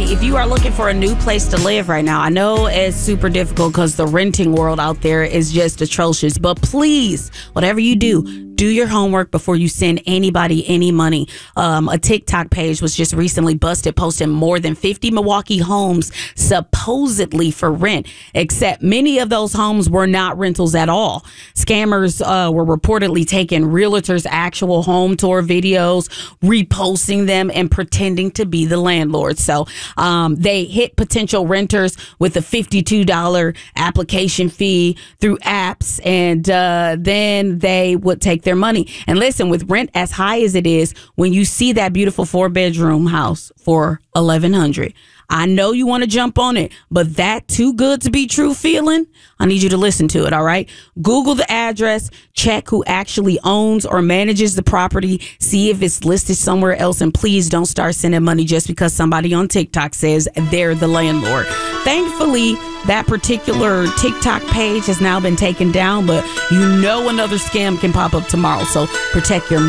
if you are looking for a new place to live right now, I know it's super difficult because the renting world out there is just atrocious. But please, whatever you do your homework before you send anybody any money. A TikTok page was just recently busted posting more than 50 Milwaukee homes supposedly for rent, except many of those homes were not rentals at all. Scammers were reportedly taking realtors' actual home tour videos, reposting them, and pretending to be the landlord. So they hit potential renters with a $52 application fee through apps, and then they would take their money. And listen, with rent as high as it is, when you see that beautiful 4-bedroom house for $1,100, I know you want to jump on it, but that too good to be true feeling, I need you to listen to it, all right? Google the address, check who actually owns or manages the property, see if it's listed somewhere else, and please don't start sending money just because somebody on TikTok says they're the landlord. Thankfully, that particular TikTok page has now been taken down, but you know another scam can pop up tomorrow, so protect your